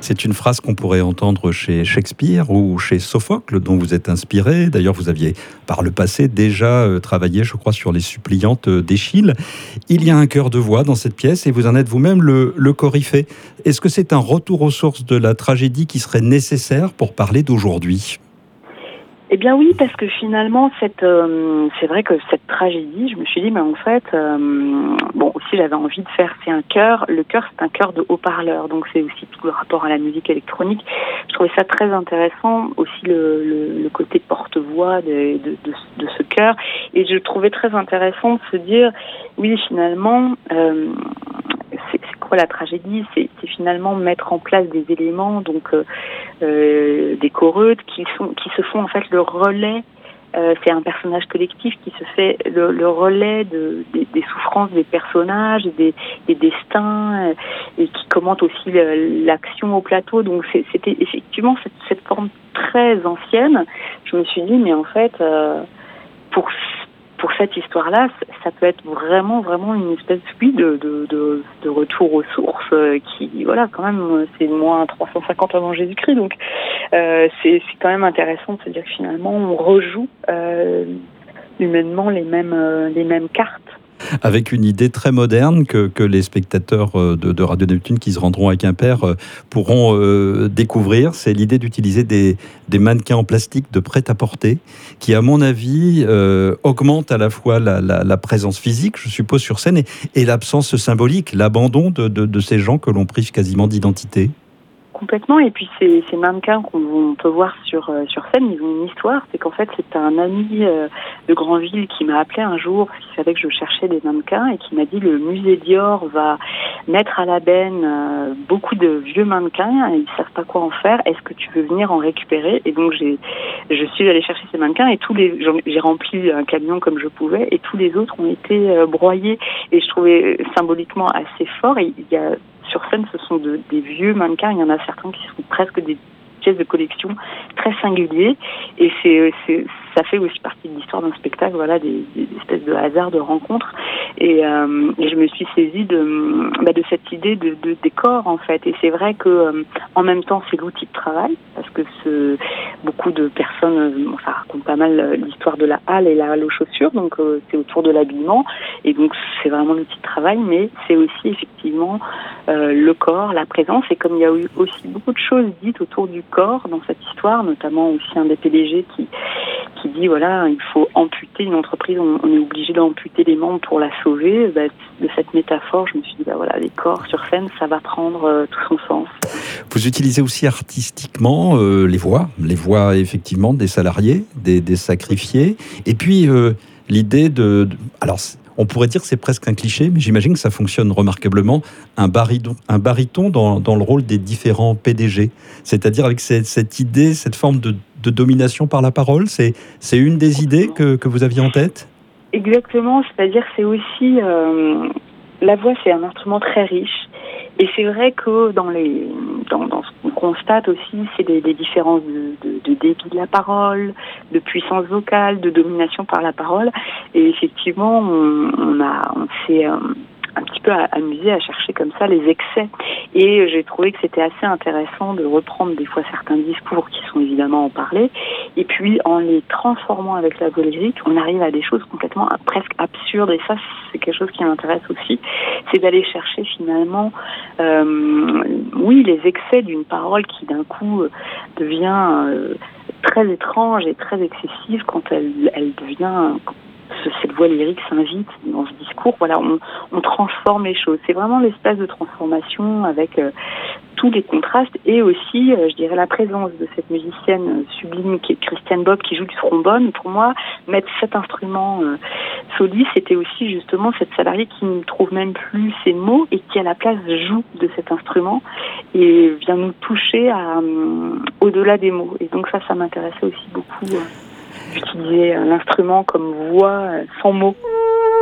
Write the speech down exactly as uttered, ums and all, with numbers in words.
C'est une phrase qu'on pourrait entendre chez Shakespeare ou chez Sophocle, dont vous êtes inspiré. D'ailleurs, vous aviez, par le passé, déjà euh, travaillé, je crois, sur les suppliantes d'Échille. Il y a un chœur de voix dans cette pièce et vous en êtes vous-même le, le coryphée. Est-ce que c'est un retour aux sources de la tragédie qui serait nécessaire pour parler d'aujourd'hui ? Eh bien oui, parce que finalement, cette, euh, c'est vrai que cette tragédie, je me suis dit, mais en fait, euh, bon, aussi j'avais envie de faire, c'est un chœur, le chœur c'est un chœur de haut-parleur, donc c'est aussi tout le rapport à la musique électronique. Je trouvais ça très intéressant, aussi le, le, le côté porte-voix de, de, de, de ce chœur, et je trouvais très intéressant de se dire, oui, finalement, euh, c'est, c'est quoi la tragédie ? C'est, c'est finalement mettre en place des éléments, donc euh, euh, des choreuses qui sont, qui se font en fait le relais. Euh, c'est un personnage collectif qui se fait le, le relais de, des, des souffrances des personnages, des, des destins, euh, et qui commente aussi le, l'action au plateau. Donc c'est, c'était effectivement cette, cette forme très ancienne. Je me suis dit, mais en fait, euh, pour pour cette histoire-là, ça peut être vraiment, vraiment une espèce oui, de, de, de, de retour aux sources euh, qui, voilà, quand même, c'est moins trois cent cinquante avant Jésus-Christ, donc euh, c'est, c'est quand même intéressant de se dire que finalement, on rejoue euh, humainement les mêmes, euh, les mêmes cartes. Avec une idée très moderne que, que les spectateurs de, de Radio Neptune qui se rendront à Quimper pourront euh, découvrir, c'est l'idée d'utiliser des, des mannequins en plastique de prêt-à-porter qui, à mon avis, euh, augmente à la fois la, la, la présence physique, je suppose, sur scène et, et l'absence symbolique, l'abandon de, de, de ces gens que l'on prive quasiment d'identité. Complètement, et puis ces, ces mannequins qu'on peut voir sur euh, sur scène, ils ont une histoire. C'est qu'en fait, c'est un ami euh, de Granville qui m'a appelé un jour, parce qu'il savait que je cherchais des mannequins, et qui m'a dit le musée Dior va mettre à la benne euh, beaucoup de vieux mannequins, et ils savent pas quoi en faire. Est-ce que tu veux venir en récupérer ? Et donc j'ai, je suis allée chercher ces mannequins, et tous les, j'ai rempli un camion comme je pouvais, et tous les autres ont été euh, broyés. Et je trouvais symboliquement assez fort. Et il y a sur scène, ce sont de, des vieux mannequins. Il y en a certains qui sont presque des pièces de collection très singuliers. Et c'est, c'est, ça fait aussi partie de l'histoire d'un spectacle, voilà, des, des espèces de hasards, de rencontres. Et, euh, et je me suis saisie de, bah, de cette idée de, de décor, en fait. Et c'est vrai que, euh, en même temps, c'est l'outil de travail, parce que ce, beaucoup de personnes, bon, ça raconte pas mal l'histoire de la halle et la halle aux chaussures, donc euh, c'est autour de l'habillement. Et donc, c'est vraiment l'outil de travail, mais c'est aussi effectivement euh, le corps, la présence. Et comme il y a eu aussi beaucoup de choses dites autour du corps dans cette histoire, notamment aussi un des P D G qui qui dit voilà, il faut amputer une entreprise, on, on est obligé d'amputer les membres pour la sauver. Bah, de cette métaphore, je me suis dit bah voilà, les corps sur scène, ça va prendre euh, tout son sens. Vous utilisez aussi artistiquement euh, les voix, les voix effectivement des salariés, des, des sacrifiés, et puis euh, l'idée de, de alors. On pourrait dire que c'est presque un cliché, mais j'imagine que ça fonctionne remarquablement, un baryton, un baryton dans, dans le rôle des différents P D G. C'est-à-dire avec cette, cette idée, cette forme de, de domination par la parole, c'est, c'est une des idées que, que vous aviez en tête ? Exactement, c'est-à-dire que c'est aussi... Euh, la voix, c'est un instrument très riche. Et c'est vrai que dans, les, dans, dans ce qu'on constate aussi, c'est des, des différences de, de, de débit de la parole, de puissance vocale, de domination par la parole. Et effectivement, on, on, a, on s'est euh, un petit peu amusé à chercher comme ça les excès. Et j'ai trouvé que c'était assez intéressant de reprendre des fois certains discours qui sont évidemment en parler. Et puis, en les transformant avec la voix lyrique, on arrive à des choses complètement presque absurdes. Et ça, c'est quelque chose qui m'intéresse aussi. C'est d'aller chercher finalement, euh, oui, les excès d'une parole qui d'un coup devient euh, très étrange et très excessive quand elle, elle devient... cette voix lyrique s'invite dans ce discours. Voilà, on, on transforme les choses. C'est vraiment l'espèce de transformation avec euh, tous les contrastes et aussi, euh, je dirais, la présence de cette musicienne sublime qui est Christiane Bob qui joue du trombone. Pour moi, mettre cet instrument euh, soliste, c'était aussi justement cette salariée qui ne trouve même plus ses mots et qui à la place joue de cet instrument et vient nous toucher à, euh, au-delà des mots. Et donc ça, ça m'intéressait aussi beaucoup. Euh, d'utiliser l'instrument comme voix sans mots.